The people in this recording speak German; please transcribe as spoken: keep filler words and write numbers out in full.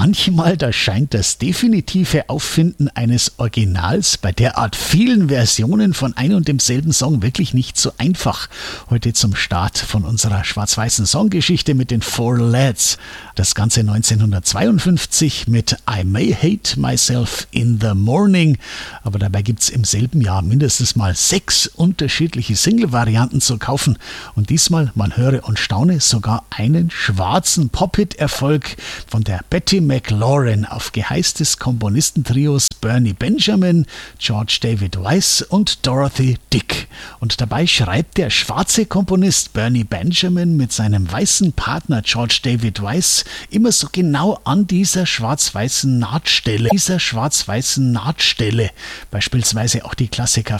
manchmal, da scheint das definitive Auffinden eines Originals bei derart vielen Versionen von ein und demselben Song wirklich nicht so einfach. Heute zum Start von unserer schwarz-weißen Songgeschichte mit den Four Lads. Das Ganze neunzehnhundertzweiundfünfzig mit I May Hate Myself in the Morning. Aber dabei gibt's im selben Jahr mindestens mal sechs unterschiedliche Single-Varianten zu kaufen. Und diesmal, man höre und staune, sogar einen schwarzen Pop-Hit-Erfolg von der Betty McLaurin auf Geheiß des Komponistentrios Bernie Benjamin, George David Weiss und Dorothy Dick. Und dabei schreibt der schwarze Komponist Bernie Benjamin mit seinem weißen Partner George David Weiss immer so genau an dieser schwarz-weißen Nahtstelle, dieser schwarz-weißen Nahtstelle. Beispielsweise auch die Klassiker